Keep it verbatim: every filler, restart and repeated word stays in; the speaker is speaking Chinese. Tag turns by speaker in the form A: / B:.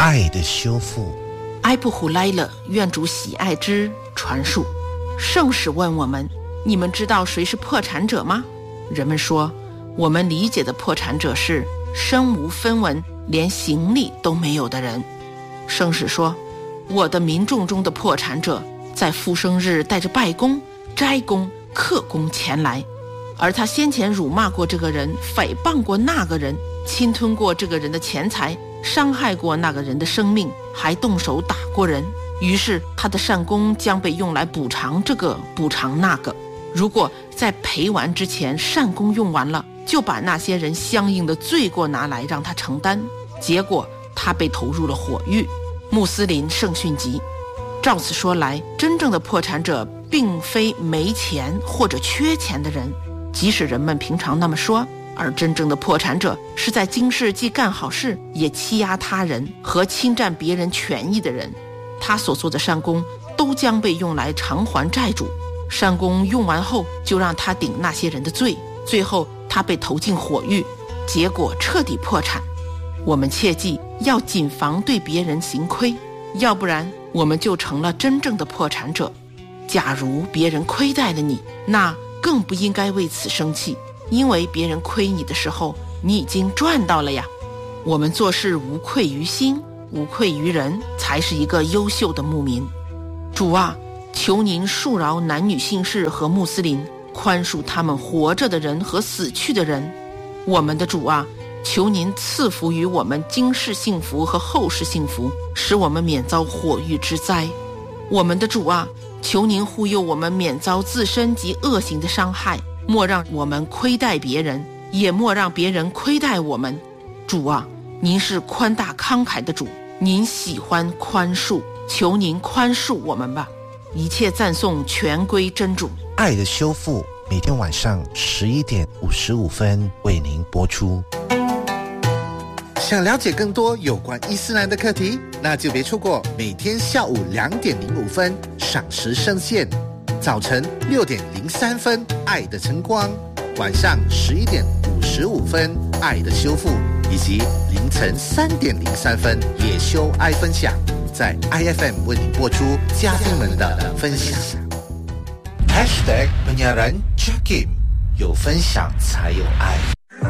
A: 爱的修复。
B: 埃布胡莱勒愿主喜爱之传述。圣使问我们，你们知道谁是破产者吗？人们说，我们理解的破产者是身无分文，连行李都没有的人。圣使说，我的民众中的破产者在复生日带着拜功、斋功、克功前来，而他先前辱骂过这个人，诽谤过那个人，侵吞过这个人的钱财，伤害过那个人的生命，还动手打过人。于是他的善功将被用来补偿这个，补偿那个。如果在赔完之前善功用完了，就把那些人相应的罪过拿来让他承担，结果他被投入了火狱。穆斯林圣训集。照此说来，真正的破产者并非没钱或者缺钱的人，即使人们平常那么说，而真正的破产者是在今世既干好事，也欺压他人和侵占别人权益的人。他所做的善功都将被用来偿还债主，善功用完后就让他顶那些人的罪，最后他被投进火狱，结果彻底破产。我们切记要谨防对别人行亏，要不然我们就成了真正的破产者。假如别人亏待了你，那更不应该为此生气，因为别人亏你的时候，你已经赚到了呀。我们做事无愧于心，无愧于人，才是一个优秀的牧民。主啊，求您恕饶男女信士和穆斯林，宽恕他们活着的人和死去的人。我们的主啊，求您赐福于我们今世幸福和后世幸福，使我们免遭火狱之灾。我们的主啊，求您护佑我们免遭自身及恶行的伤害，莫让我们亏待别人，也莫让别人亏待我们。主啊，您是宽大慷慨的主，您喜欢宽恕，求您宽恕我们吧。一切赞颂全归真主。
A: 爱的修复每天晚上十一点五十五分为您播出。
C: 想了解更多有关伊斯兰的课题，那就别错过每天下午两点零五分赏时圣线，早晨六点零三分爱的晨光，晚上十一点五十五分爱的修复，以及凌晨三点零三分野修爱分享，在 I F M 为你播出嘉宾们的分享。
A: Hashtag penyiaran Jakim， 有分享才有爱。